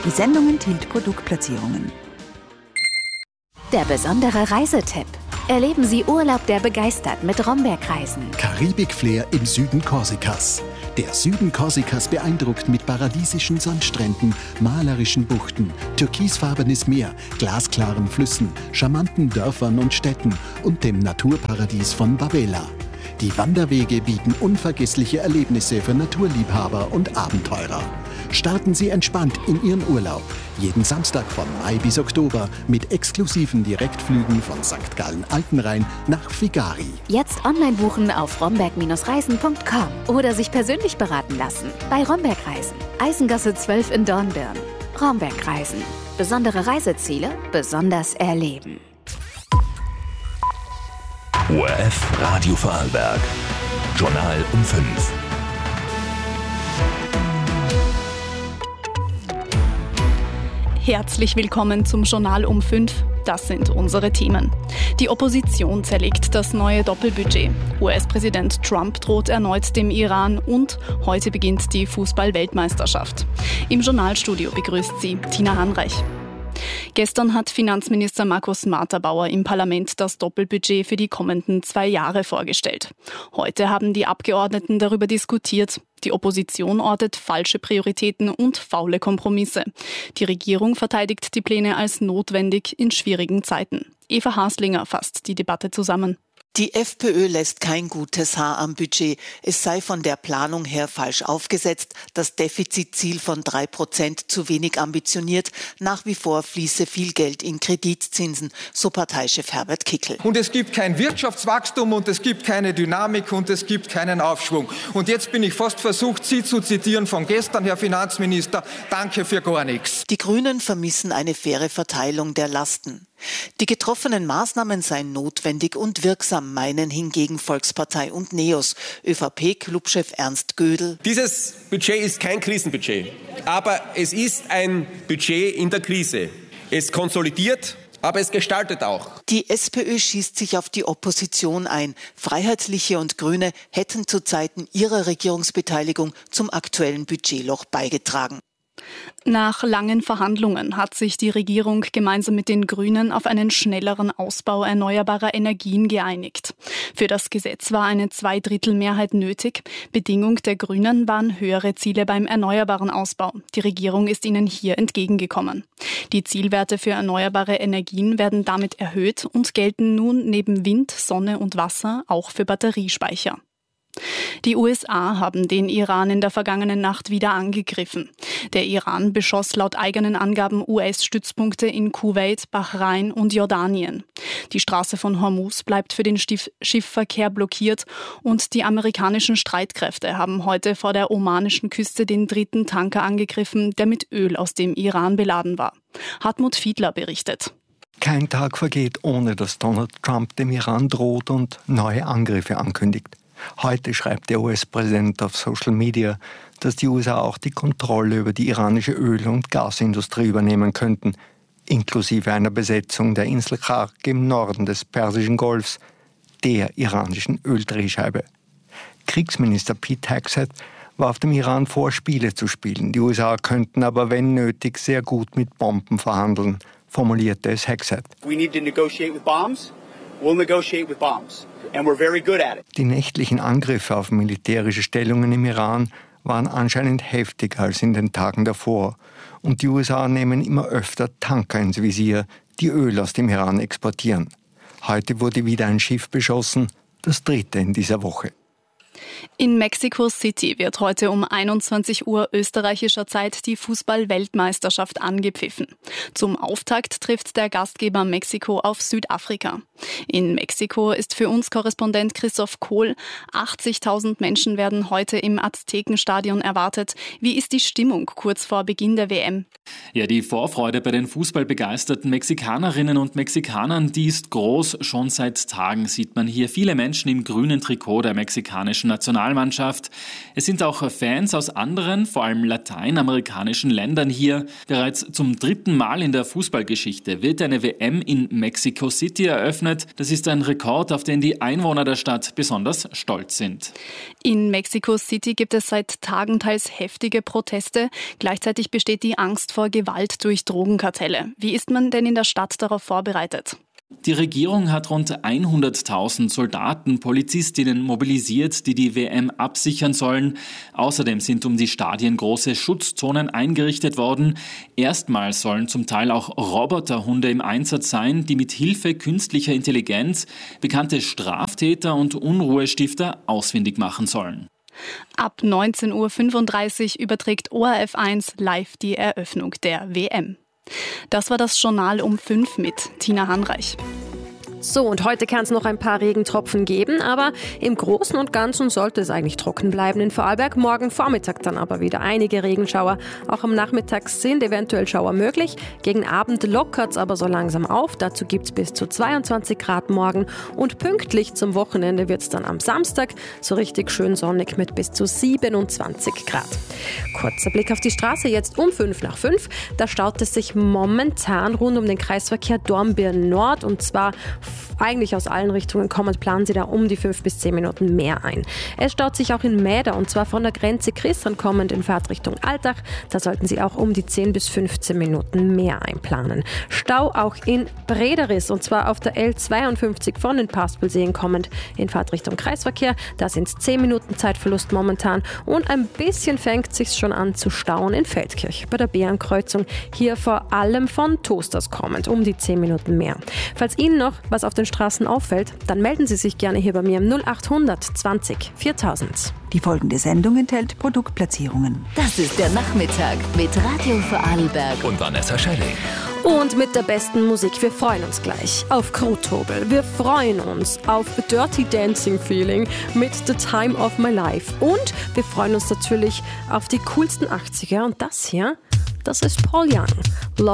Die Sendung enthält Produktplatzierungen. Der besondere Reisetipp. Erleben Sie Urlaub, der begeistert mit Romberg-Reisen. Karibik-Flair im Süden Korsikas. Der Süden Korsikas beeindruckt mit paradiesischen Sandstränden, malerischen Buchten, türkisfarbenes Meer, glasklaren Flüssen, charmanten Dörfern und Städten und dem Naturparadies von Bavela. Die Wanderwege bieten unvergessliche Erlebnisse für Naturliebhaber und Abenteurer. Starten Sie entspannt in Ihren Urlaub. Jeden Samstag von Mai bis Oktober mit exklusiven Direktflügen von St. Gallen-Altenrhein nach Figari. Jetzt online buchen auf romberg-reisen.com oder sich persönlich beraten lassen bei Romberg-Reisen. Eisengasse 12 in Dornbirn. Romberg-Reisen. Besondere Reiseziele, besonders erleben. ORF Radio Vorarlberg. Journal um 5. Herzlich willkommen zum Journal um 5. Das sind unsere Themen. Die Opposition zerlegt das neue Doppelbudget. US-Präsident Trump droht erneut dem Iran und heute beginnt die Fußball-Weltmeisterschaft. Im Journalstudio begrüßt sie Tina Hanreich. Gestern hat Finanzminister Markus Marterbauer im Parlament das Doppelbudget für die kommenden 2 Jahre vorgestellt. Heute haben die Abgeordneten darüber diskutiert. Die Opposition ortet falsche Prioritäten und faule Kompromisse. Die Regierung verteidigt die Pläne als notwendig in schwierigen Zeiten. Eva Haslinger fasst die Debatte zusammen. Die FPÖ lässt kein gutes Haar am Budget. Es sei von der Planung her falsch aufgesetzt, das Defizitziel von 3% zu wenig ambitioniert. Nach wie vor fließe viel Geld in Kreditzinsen, so Parteichef Herbert Kickl. Und es gibt kein Wirtschaftswachstum und es gibt keine Dynamik und es gibt keinen Aufschwung. Und jetzt bin ich fast versucht, Sie zu zitieren von gestern, Herr Finanzminister, danke für gar nichts. Die Grünen vermissen eine faire Verteilung der Lasten. Die getroffenen Maßnahmen seien notwendig und wirksam, meinen hingegen Volkspartei und NEOS. ÖVP-Clubchef Ernst Gödel. Dieses Budget ist kein Krisenbudget, aber es ist ein Budget in der Krise. Es konsolidiert, aber es gestaltet auch. Die SPÖ schießt sich auf die Opposition ein. Freiheitliche und Grüne hätten zu Zeiten ihrer Regierungsbeteiligung zum aktuellen Budgetloch beigetragen. Nach langen Verhandlungen hat sich die Regierung gemeinsam mit den Grünen auf einen schnelleren Ausbau erneuerbarer Energien geeinigt. Für das Gesetz war eine 2/3 nötig. Bedingung der Grünen waren höhere Ziele beim erneuerbaren Ausbau. Die Regierung ist ihnen hier entgegengekommen. Die Zielwerte für erneuerbare Energien werden damit erhöht und gelten nun neben Wind, Sonne und Wasser auch für Batteriespeicher. Die USA haben den Iran in der vergangenen Nacht wieder angegriffen. Der Iran beschoss laut eigenen Angaben US-Stützpunkte in Kuwait, Bahrain und Jordanien. Die Straße von Hormuz bleibt für den Schiffverkehr blockiert und die amerikanischen Streitkräfte haben heute vor der omanischen Küste den 3. Tanker angegriffen, der mit Öl aus dem Iran beladen war. Hartmut Fiedler berichtet. Kein Tag vergeht, ohne dass Donald Trump dem Iran droht und neue Angriffe ankündigt. Heute schreibt der US-Präsident auf Social Media, dass die USA auch die Kontrolle über die iranische Öl- und Gasindustrie übernehmen könnten, inklusive einer Besetzung der Insel Karg im Norden des Persischen Golfs, der iranischen Öldrehscheibe. Kriegsminister Pete Hegseth warf dem Iran vor, Spiele zu spielen. Die USA könnten aber, wenn nötig, sehr gut mit Bomben verhandeln, formulierte es Hegseth. We need to negotiate with bombs. We'll negotiate with bombs. And we're very good at it. Die nächtlichen Angriffe auf militärische Stellungen im Iran waren anscheinend heftiger als in den Tagen davor. Und die USA nehmen immer öfter Tanker ins Visier, die Öl aus dem Iran exportieren. Heute wurde wieder ein Schiff beschossen, das 3. in dieser Woche. In Mexico City wird heute um 21 Uhr österreichischer Zeit die Fußball-Weltmeisterschaft angepfiffen. Zum Auftakt trifft der Gastgeber Mexiko auf Südafrika. In Mexiko ist für uns Korrespondent Christoph Kohl. 80.000 Menschen werden heute im Aztekenstadion erwartet. Wie ist die Stimmung kurz vor Beginn der WM? Ja, die Vorfreude bei den fußballbegeisterten Mexikanerinnen und Mexikanern, die ist groß. Schon seit Tagen sieht man hier viele Menschen im grünen Trikot der mexikanischen Nationalmannschaft. Es sind auch Fans aus anderen, vor allem lateinamerikanischen Ländern hier. Bereits zum 3. Mal in der Fußballgeschichte wird eine WM in Mexico City eröffnet. Das ist ein Rekord, auf den die Einwohner der Stadt besonders stolz sind. In Mexico City gibt es seit Tagen teils heftige Proteste. Gleichzeitig besteht die Angst vor Gewalt durch Drogenkartelle. Wie ist man denn in der Stadt darauf vorbereitet? Die Regierung hat rund 100.000 Soldaten, Polizistinnen mobilisiert, die die WM absichern sollen. Außerdem sind um die Stadien große Schutzzonen eingerichtet worden. Erstmals sollen zum Teil auch Roboterhunde im Einsatz sein, die mit Hilfe künstlicher Intelligenz bekannte Straftäter und Unruhestifter ausfindig machen sollen. Ab 19.35 Uhr überträgt ORF1 live die Eröffnung der WM. Das war das Journal um 5 mit Tina Hanreich. So, und heute kann es noch ein paar Regentropfen geben, aber im Großen und Ganzen sollte es eigentlich trocken bleiben in Vorarlberg. Morgen Vormittag dann aber wieder einige Regenschauer. Auch am Nachmittag sind eventuell Schauer möglich. Gegen Abend lockert es aber so langsam auf. Dazu gibt es bis zu 22 Grad morgen. Und pünktlich zum Wochenende wird es dann am Samstag so richtig schön sonnig mit bis zu 27 Grad. Kurzer Blick auf die Straße jetzt um 5:05. Da staut es sich momentan rund um den Kreisverkehr Dornbirn Nord, und zwar eigentlich aus allen Richtungen kommend, planen Sie da um die 5 bis 10 Minuten mehr ein. Es staut sich auch in Mäder, und zwar von der Grenze Christian kommend in Fahrtrichtung Altach. Da sollten Sie auch um die 10 bis 15 Minuten mehr einplanen. Stau auch in Brederis, und zwar auf der L52 von den Paspelseen kommend in Fahrtrichtung Kreisverkehr. Da sind es 10 Minuten Zeitverlust momentan, und ein bisschen fängt es sich schon an zu stauen in Feldkirch bei der Bärenkreuzung. Hier vor allem von Toasters kommend um die 10 Minuten mehr. Falls Ihnen noch was auf den Straßen auffällt, dann melden Sie sich gerne hier bei mir im 0800 20 4000. Die folgende Sendung enthält Produktplatzierungen. Das ist der Nachmittag mit Radio Vorarlberg und Vanessa Schelling. Und mit der besten Musik. Wir freuen uns gleich auf Kruthobel. Wir freuen uns auf Dirty Dancing Feeling mit The Time of My Life. Und wir freuen uns natürlich auf die coolsten 80er. Und das hier, das ist Paul Young.